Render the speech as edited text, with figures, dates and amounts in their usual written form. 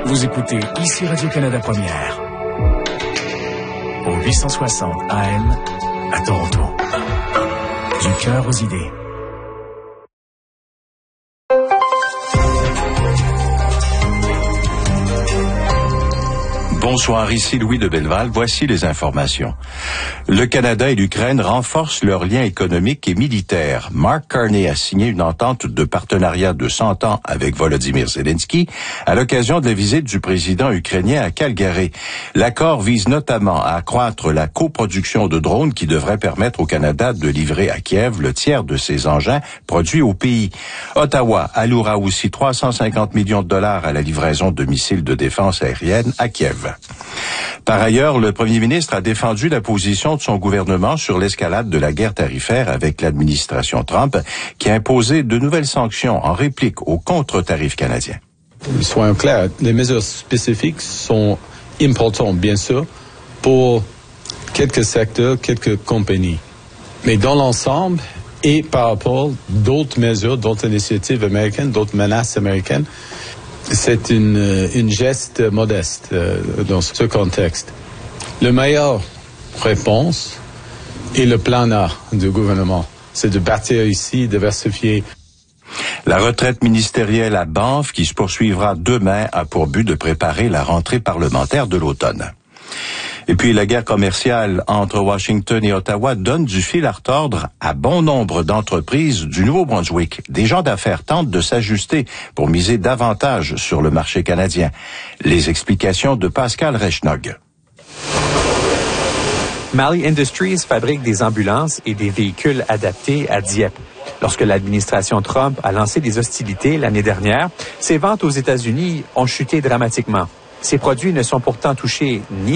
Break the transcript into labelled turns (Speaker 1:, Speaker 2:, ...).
Speaker 1: Vous écoutez ici Radio-Canada Première. Au 860 AM à Toronto. Du cœur aux idées.
Speaker 2: Bonsoir, ici Louis de Belleval. Voici les informations. Le Canada et l'Ukraine renforcent leurs liens économiques et militaires. Mark Carney a signé une entente de partenariat de 100 ans avec Volodymyr Zelensky à l'occasion de la visite du président ukrainien à Calgary. L'accord vise notamment à accroître la coproduction de drones qui devrait permettre au Canada de livrer à Kiev le tiers de ses engins produits au pays. Ottawa allouera aussi 350 millions de dollars à la livraison de missiles de défense aérienne à Kiev. Par ailleurs, le premier ministre a défendu la position de son gouvernement sur l'escalade de la guerre tarifaire avec l'administration Trump, qui a imposé de nouvelles sanctions en réplique aux contre-tarifs canadiens.
Speaker 3: Soyons clairs, les mesures spécifiques sont importantes, bien sûr, pour quelques secteurs, quelques compagnies. Mais dans l'ensemble, et par rapport à d'autres mesures, d'autres initiatives américaines, d'autres menaces américaines, c'est une geste modeste dans ce contexte. La meilleure réponse est le plan A du gouvernement. C'est de bâtir ici, diversifier.
Speaker 2: La retraite ministérielle à Banff, qui se poursuivra demain, a pour but de préparer la rentrée parlementaire de l'automne. Et puis, la guerre commerciale entre Washington et Ottawa donne du fil à retordre à bon nombre d'entreprises du Nouveau-Brunswick. Des gens d'affaires tentent de s'ajuster pour miser davantage sur le marché canadien. Les explications de Pascal Rechnog.
Speaker 4: Malley Industries fabrique des ambulances et des véhicules adaptés à Dieppe. Lorsque l'administration Trump a lancé des hostilités l'année dernière, ses ventes aux États-Unis ont chuté dramatiquement. Ces produits ne sont pourtant touchés ni